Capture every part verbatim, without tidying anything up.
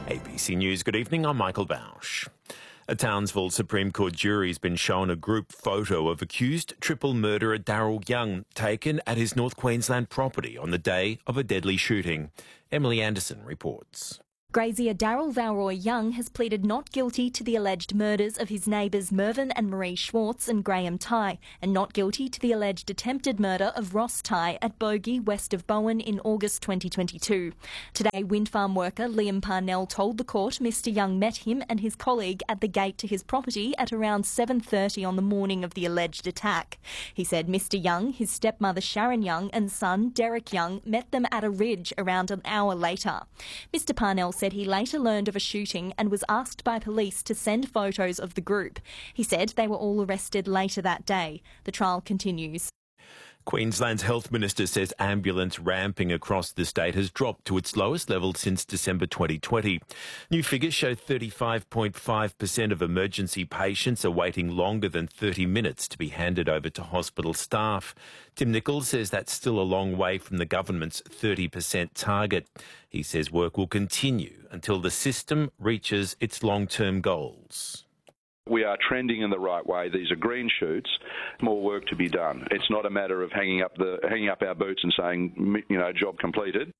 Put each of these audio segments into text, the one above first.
A B C News, good evening, I'm Michael Bausch. A Townsville Supreme Court jury has been shown a group photo of accused triple murderer Daryl Young taken at his North Queensland property on the day of a deadly shooting. Emily Anderson reports. Grazier Daryl Valroy Young has pleaded not guilty to the alleged murders of his neighbours Mervyn and Marie Schwartz and Graham Tighe, and not guilty to the alleged attempted murder of Ross Tighe at Bogey, west of Bowen, in August twenty twenty-two. Today, wind farm worker Liam Parnell told the court Mister Young met him and his colleague at the gate to his property at around seven thirty on the morning of the alleged attack. He said Mister Young, his stepmother Sharon Young and son Derek Young met them at a ridge around an hour later. Mister Parnell said he later learned of a shooting and was asked by police to send photos of the group. He said they were all arrested later that day. The trial continues. Queensland's Health Minister says ambulance ramping across the state has dropped to its lowest level since December twenty twenty. New figures show thirty-five point five percent of emergency patients are waiting longer than thirty minutes to be handed over to hospital staff. Tim Nichols says that's still a long way from the government's thirty percent target. He says work will continue until the system reaches its long-term goals. We are trending in the right way. These are green shoots. More work to be done. It's not a matter of hanging up the hanging up our boots and saying, you know, job completed.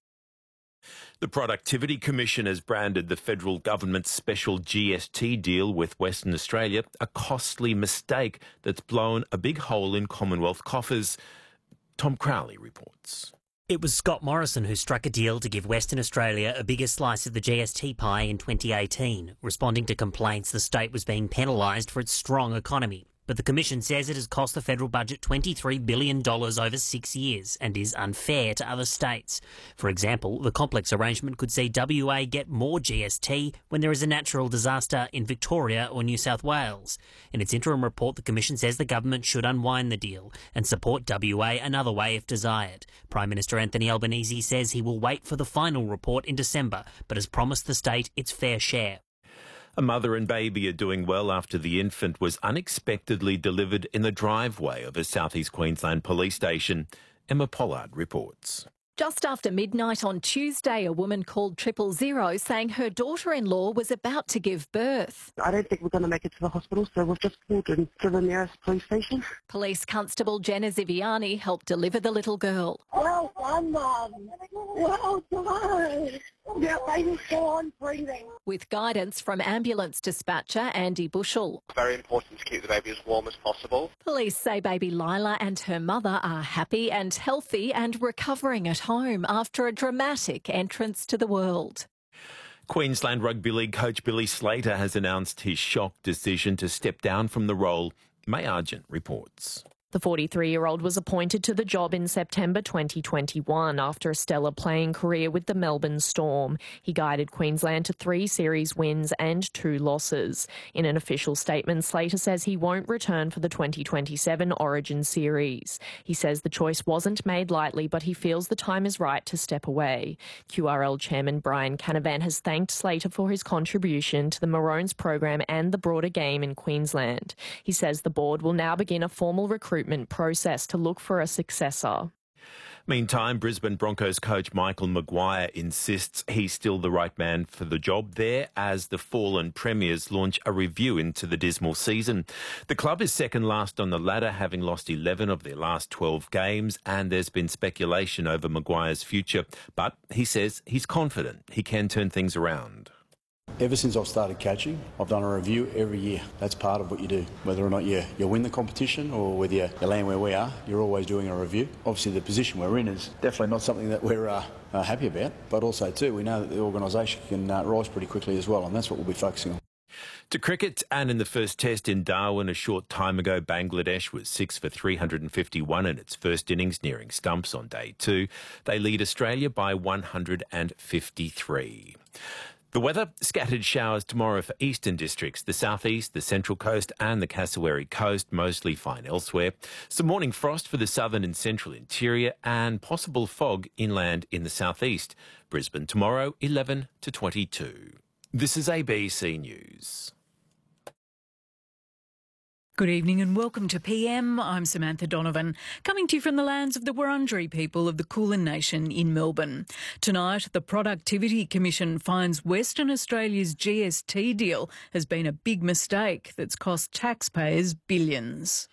The Productivity Commission has branded the federal government's special G S T deal with Western Australia a costly mistake that's blown a big hole in Commonwealth coffers. Tom Crowley reports. It was Scott Morrison who struck a deal to give Western Australia a bigger slice of the G S T pie in twenty eighteen, responding to complaints the state was being penalised for its strong economy. But the Commission says it has cost the federal budget twenty-three billion dollars over six years and is unfair to other states. For example, the complex arrangement could see W A get more G S T when there is a natural disaster in Victoria or New South Wales. In its interim report, the Commission says the government should unwind the deal and support W A another way if desired. Prime Minister Anthony Albanese says he will wait for the final report in December, but has promised the state its fair share. A mother and baby are doing well after the infant was unexpectedly delivered in the driveway of a South East Queensland police station. Emma Pollard reports. Just after midnight on Tuesday, a woman called triple zero saying her daughter-in-law was about to give birth. I don't think we're going to make it to the hospital, so we've just pulled in to the nearest police station. Police Constable Jenna Ziviani helped deliver the little girl. Well done, Mum. Well done. Your baby's still on breathing. With guidance from ambulance dispatcher Andy Bushell. Very important to keep the baby as warm as possible. Police say baby Lila and her mother are happy and healthy and recovering at home after a dramatic entrance to the world. Queensland Rugby League coach Billy Slater has announced his shock decision to step down from the role. May Argent reports. The forty-three-year-old was appointed to the job in September twenty twenty-one after a stellar playing career with the Melbourne Storm. He guided Queensland to three series wins and two losses. In an official statement, Slater says he won't return for the twenty twenty-seven Origin series. He says the choice wasn't made lightly, but he feels the time is right to step away. Q R L chairman Brian Canavan has thanked Slater for his contribution to the Maroons program and the broader game in Queensland. He says the board will now begin a formal recruitment process to look for a successor. Meantime, Brisbane Broncos coach Michael Maguire insists he's still the right man for the job there as the fallen premiers launch a review into the dismal season. The club is second last on the ladder, having lost eleven of their last twelve games, and there's been speculation over Maguire's future. But he says he's confident he can turn things around. Ever since I've started coaching, I've done a review every year. That's part of what you do. Whether or not you, you win the competition or whether you, you land where we are, you're always doing a review. Obviously, the position we're in is definitely not something that we're uh, uh, happy about, but also, too, we know that the organisation can uh, rise pretty quickly as well, and that's what we'll be focusing on. To cricket, and in the first test in Darwin a short time ago, Bangladesh was six for three hundred fifty-one in its first innings, nearing stumps on day two. They lead Australia by one hundred fifty-three. The weather, scattered showers tomorrow for eastern districts, the southeast, the central coast and the Cassowary coast, mostly fine elsewhere. Some morning frost for the southern and central interior and possible fog inland in the southeast. Brisbane tomorrow, eleven to twenty-two. This is A B C News. Good evening and welcome to P M. I'm Samantha Donovan, coming to you from the lands of the Wurundjeri people of the Kulin Nation in Melbourne. Tonight, the Productivity Commission finds Western Australia's G S T deal has been a big mistake that's cost taxpayers billions.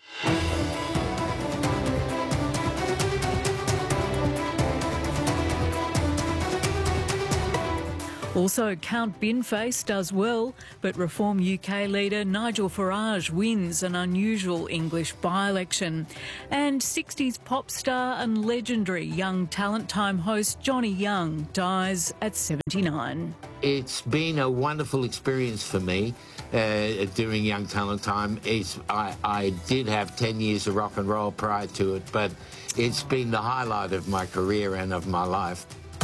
Also, Count Binface does well, but Reform U K leader Nigel Farage wins an unusual English by-election. And sixties pop star and legendary Young Talent Time host Johnny Young dies at seventy-nine. It's been a wonderful experience for me uh, during Young Talent Time. It's, I, I did have ten years of rock and roll prior to it, but it's been the highlight of my career and of my life.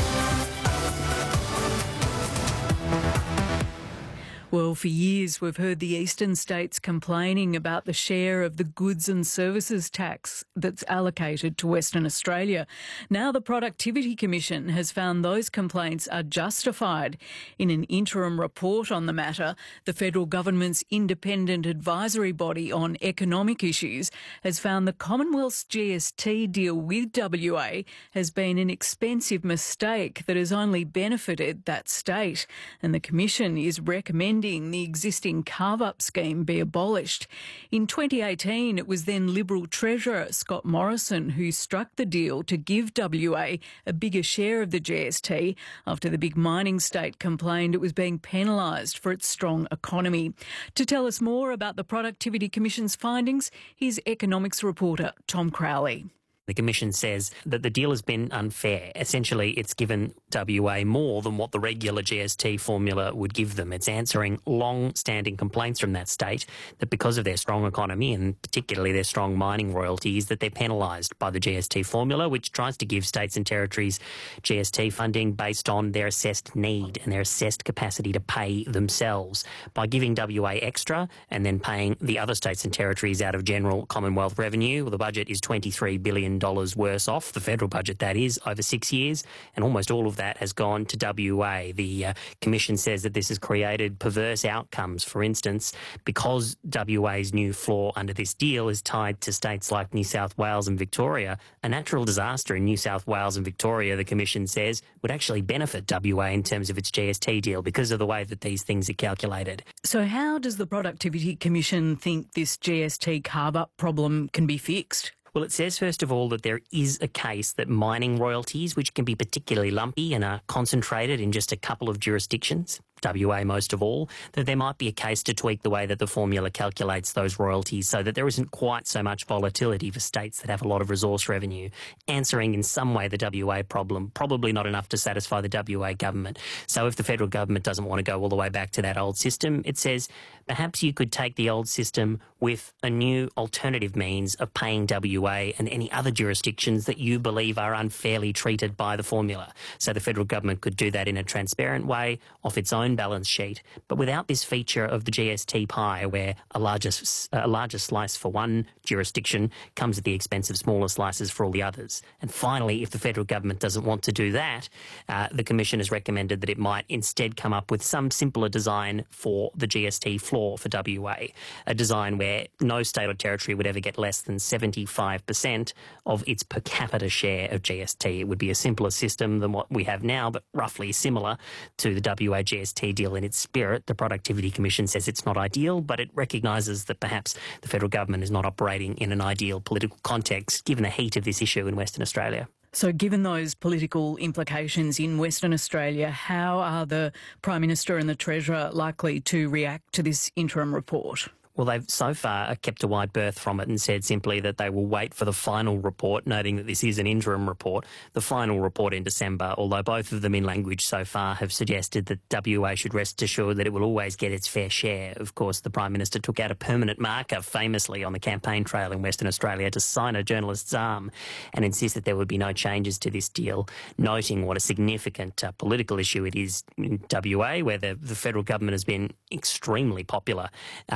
Well, for years we've heard the eastern states complaining about the share of the goods and services tax that's allocated to Western Australia. Now the Productivity Commission has found those complaints are justified. In an interim report on the matter, the federal government's independent advisory body on economic issues has found the Commonwealth's G S T deal with W A has been an expensive mistake that has only benefited that state. And the Commission is recommending the existing carve-up scheme be abolished. In twenty eighteen, it was then Liberal Treasurer Scott Morrison who struck the deal to give W A a bigger share of the G S T after the big mining state complained it was being penalised for its strong economy. To tell us more about the Productivity Commission's findings, here's economics reporter Tom Crowley. The Commission says that the deal has been unfair. Essentially, it's given W A more than what the regular G S T formula would give them. It's answering long-standing complaints from that state that because of their strong economy and particularly their strong mining royalties, that they're penalised by the G S T formula, which tries to give states and territories G S T funding based on their assessed need and their assessed capacity to pay themselves. By giving W A extra and then paying the other states and territories out of general Commonwealth revenue, the budget is twenty-three billion dollars worse off, the federal budget that is, over six years, and almost all of that has gone to W A. The uh, Commission says that this has created perverse outcomes. For instance, because W A's new floor under this deal is tied to states like New South Wales and Victoria, a natural disaster in New South Wales and Victoria, the Commission says, would actually benefit W A in terms of its G S T deal because of the way that these things are calculated. So how does the Productivity Commission think this G S T carve-up problem can be fixed? Well, it says, first of all, that there is a case that mining royalties, which can be particularly lumpy and are concentrated in just a couple of jurisdictions, W A most of all, that there might be a case to tweak the way that the formula calculates those royalties so that there isn't quite so much volatility for states that have a lot of resource revenue, answering in some way the W A problem, probably not enough to satisfy the W A government. So if the federal government doesn't want to go all the way back to that old system, it says perhaps you could take the old system with a new alternative means of paying W A and any other jurisdictions that you believe are unfairly treated by the formula. So the federal government could do that in a transparent way off its own balance sheet, but without this feature of the G S T pie where a larger, a larger slice for one jurisdiction comes at the expense of smaller slices for all the others. And finally, if the federal government doesn't want to do that, uh, the Commission has recommended that it might instead come up with some simpler design for the G S T floor for W A, a design where no state or territory would ever get less than seventy-five percent of its per capita share of G S T. It would be a simpler system than what we have now, but roughly similar to the W A G S T deal in its spirit. The Productivity Commission says it's not ideal, but it recognises that perhaps the federal government is not operating in an ideal political context, given the heat of this issue in Western Australia. So given those political implications in Western Australia, how are the Prime Minister and the Treasurer likely to react to this interim report? Well, they've so far kept a wide berth from it and said simply that they will wait for the final report, noting that this is an interim report, the final report in December, although both of them in language so far have suggested that W A should rest assured that it will always get its fair share. Of course, the Prime Minister took out a permanent marker famously on the campaign trail in Western Australia to sign a journalist's arm and insist that there would be no changes to this deal, noting what a significant uh, political issue it is in W A, where the, the federal government has been extremely popular um, and, and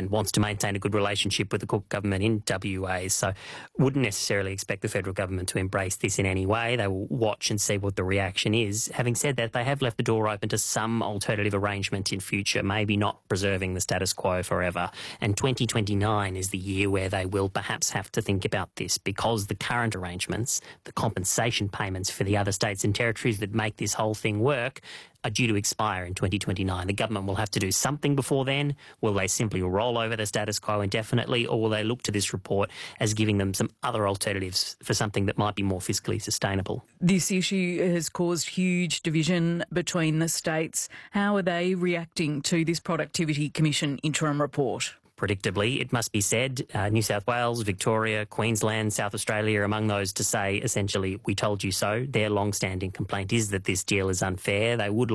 and wants to maintain a good relationship with the Cook government in W A, so wouldn't necessarily expect the federal government to embrace this in any way. They will watch and see what the reaction is. Having said that, they have left the door open to some alternative arrangement in future, maybe not preserving the status quo forever. And twenty twenty-nine is the year where they will perhaps have to think about this, because the current arrangements, the compensation payments for the other states and territories that make this whole thing work, are due to expire in twenty twenty-nine. The government will have to do something before then. Will they simply roll over the status quo indefinitely, or will they look to this report as giving them some other alternatives for something that might be more fiscally sustainable? This issue has caused huge division between the states. How are they reacting to this Productivity Commission interim report? Predictably, it must be said, uh, New South Wales, Victoria, Queensland, South Australia are among those to say, essentially, we told you so. Their long-standing complaint is that this deal is unfair. They would